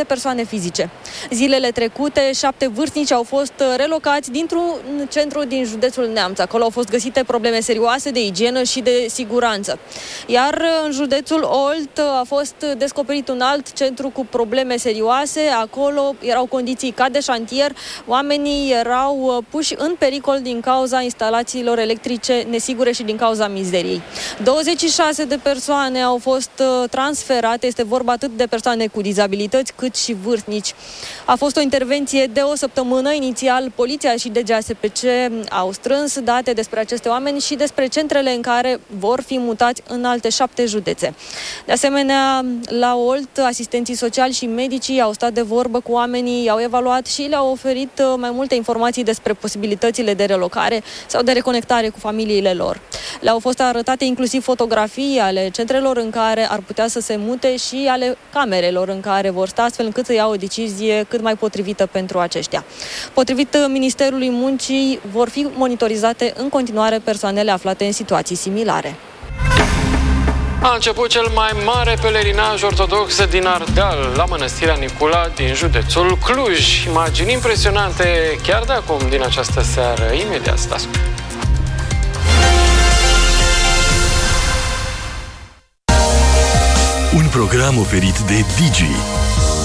de persoane fizice. Zilele trecute, 7 vârstnici au fost relocați dintr-un centru din județul Neamț. Acolo au fost găsite probleme serioase de igienă și de siguranță. Iar în județul Olt a fost descoperit un alt centru cu probleme serioase. Acolo erau condiții ca de șantier. Oamenii erau puși în pericol din cauza instalațiilor electrice nesigure și din cauza mizeriei. 26 de persoane au fost transferate. Este vorba atât de persoane cu dizabilități cât și vârstnici. A fost o intervenție de o săptămână. Inițial, poliția și DGASPC au strâns date despre aceste oameni și despre centrele în care vor fi mutați în alte 7 județe. De asemenea, la Olt, asistenții sociali și medicii au stat de vorbă cu oamenii, i-au evaluat și le-au oferit mai multe informații despre posibilitățile de relocare sau de reconectare cu familiile lor. Le-au fost arătate inclusiv fotografii ale centrelor în care ar putea să se mute și ale camerelor în care vor sta, astfel încât să iau o decizie cât mai potrivită pentru aceștia. Potrivit Ministerului Muncii, vor fi monitorizate în continuare persoanele aflate în situații similare. A început cel mai mare pelerinaj ortodox din Ardeal, la Mănăstirea Nicula din județul Cluj. Imagini impresionante chiar de acum, din această seară. Imediat, stați. Un program oferit de Digi.